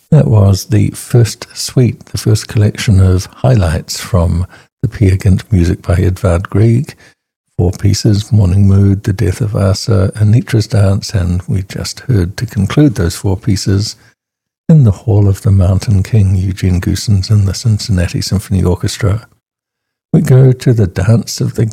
That was the first suite, the first collection of highlights from the Peer Gynt music by Edvard Grieg. 4 pieces, Morning Mood, The Death of Asa, Anitra's Dance, and we just heard to conclude those 4 pieces in the Hall of the Mountain King, Eugene Goossens and the Cincinnati Symphony Orchestra. We go to the Dance of the